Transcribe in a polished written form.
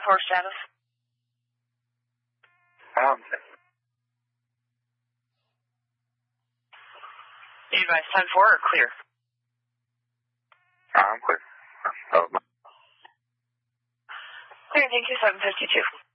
10-4 status. You advise 10-4 or clear? I'm clear. Clear, thank you, 752.